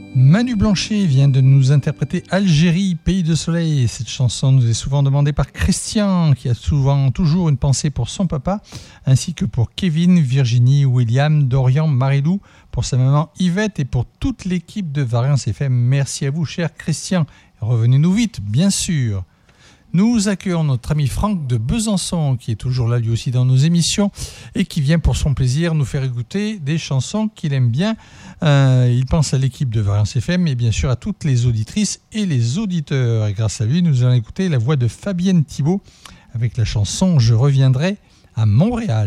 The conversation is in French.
Manu Blanchet vient de nous interpréter Algérie, pays de soleil. Cette chanson nous est souvent demandée par Christian, qui a toujours une pensée pour son papa, ainsi que pour Kevin, Virginie, William, Dorian, Marilou, pour sa maman Yvette et pour toute l'équipe de Variance FM. Merci à vous, cher Christian. Revenez-nous vite, bien sûr. Nous accueillons notre ami Franck de Besançon, qui est toujours là lui aussi dans nos émissions et qui vient pour son plaisir nous faire écouter des chansons qu'il aime bien. Il pense à l'équipe de Variance FM et bien sûr à toutes les auditrices et les auditeurs. Et grâce à lui, nous allons écouter la voix de Fabienne Thibault avec la chanson « Je reviendrai à Montréal ».